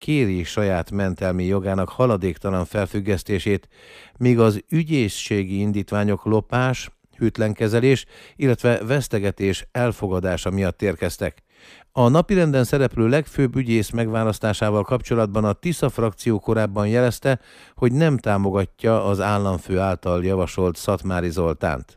kéri saját mentelmi jogának haladéktalan felfüggesztését, míg az ügyészségi indítványok lopás, hűtlenkezelés, illetve vesztegetés elfogadása miatt érkeztek. A napirenden szereplő legfőbb ügyész megválasztásával kapcsolatban a Tisza frakció korábban jelezte, hogy nem támogatja az államfő által javasolt Szatmári Zoltánt.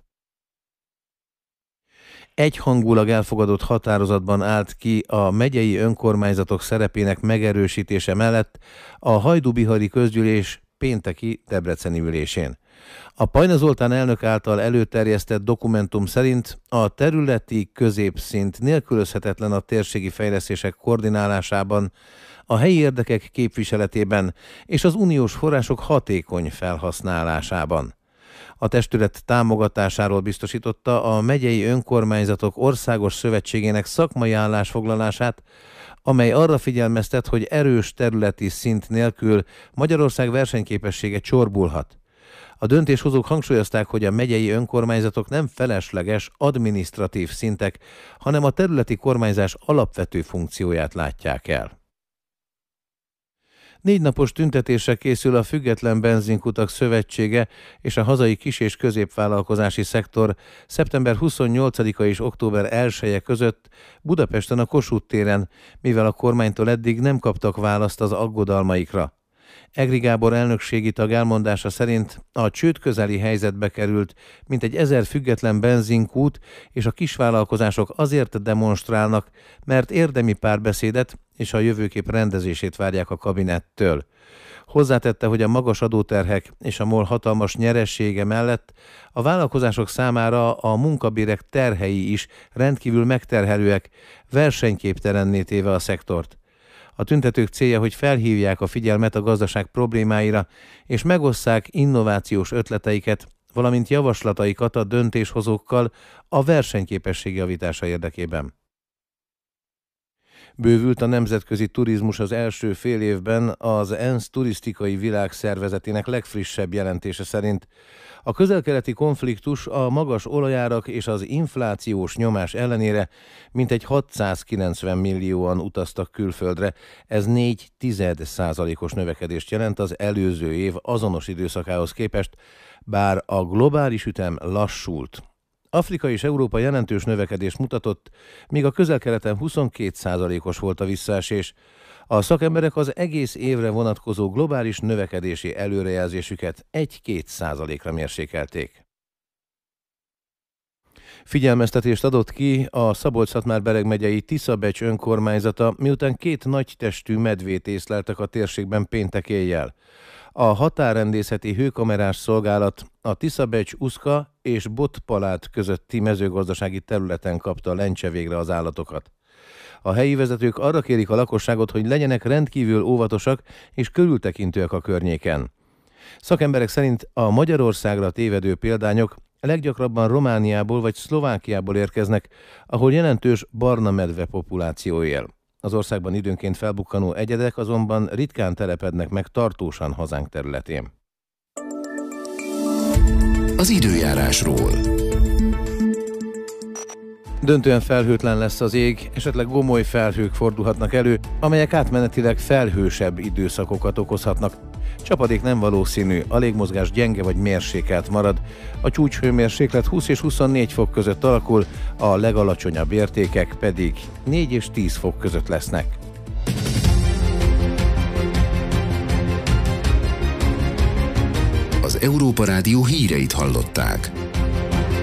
Egyhangulag elfogadott határozatban állt ki a megyei önkormányzatok szerepének megerősítése mellett a Hajdú-bihari közgyűlés pénteki debreceni ülésén. A Pajna Zoltán elnök által előterjesztett dokumentum szerint a területi középszint nélkülözhetetlen a térségi fejlesztések koordinálásában, a helyi érdekek képviseletében és az uniós források hatékony felhasználásában. A testület támogatásáról biztosította a Megyei Önkormányzatok Országos Szövetségének szakmai állásfoglalását, amely arra figyelmeztet, hogy erős területi szint nélkül Magyarország versenyképessége csorbulhat. A döntéshozók hangsúlyozták, hogy a megyei önkormányzatok nem felesleges adminisztratív szintek, hanem a területi kormányzás alapvető funkcióját látják el. 4 napos tüntetésre készül a Független Benzinkutak Szövetsége és a hazai kis- és középvállalkozási szektor szeptember 28-a és október 1-e között Budapesten a Kossuth téren, mivel a kormánytól eddig nem kaptak választ az aggodalmaikra. Egri Gábor elnökségi tag elmondása szerint a csőd közeli helyzetbe került mintegy 1000 független benzinkút, és a kisvállalkozások azért demonstrálnak, mert érdemi párbeszédet és a jövőkép rendezését várják a kabinettől. Hozzátette, hogy a magas adóterhek és a MOL hatalmas nyeressége mellett a vállalkozások számára a munkabérek terhei is rendkívül megterhelőek, versenyképtelenné téve a szektort. A tüntetők célja, hogy felhívják a figyelmet a gazdaság problémáira, és megosszák innovációs ötleteiket, valamint javaslataikat a döntéshozókkal a versenyképesség javítása érdekében. Bővült a nemzetközi turizmus az első fél évben az ENSZ turisztikai világszervezetének legfrissebb jelentése szerint. A közel-keleti konfliktus, a magas olajárak és az inflációs nyomás ellenére mintegy 690 millióan utaztak külföldre. Ez 0,4%-os növekedést jelent az előző év azonos időszakához képest, bár a globális ütem lassult. Afrika és Európa jelentős növekedést mutatott, míg a közel-keleten 22%-os volt a visszaesés. A szakemberek az egész évre vonatkozó globális növekedési előrejelzésüket 1-2%-ra mérsékelték. Figyelmeztetést adott ki a Szabolcs-Szatmár-Bereg megyei Tiszabecs önkormányzata, miután 2 nagytestű medvét észleltek a térségben péntek éjjel. A határrendészeti hőkamerás szolgálat a Tiszabecs-Uszka és Botpalát közötti mezőgazdasági területen kapta lencse végre az állatokat. A helyi vezetők arra kérik a lakosságot, hogy legyenek rendkívül óvatosak és körültekintőek a környéken. Szakemberek szerint a Magyarországra tévedő példányok leggyakrabban Romániából vagy Szlovákiából érkeznek, ahol jelentős barna medve populáció él. Az országban időnként felbukkanó egyedek azonban ritkán telepednek meg tartósan hazánk területén. Az időjárásról. Döntően felhőtlen lesz az ég, esetleg gomoly felhők fordulhatnak elő, amelyek átmenetileg felhősebb időszakokat okozhatnak. Csapadék nem valószínű, a légmozgás gyenge vagy mérsékelt marad. A csúcshőmérséklet 20 és 24 fok között alakul, a legalacsonyabb értékek pedig 4 és 10 fok között lesznek. Az Európa Rádió híreit hallották.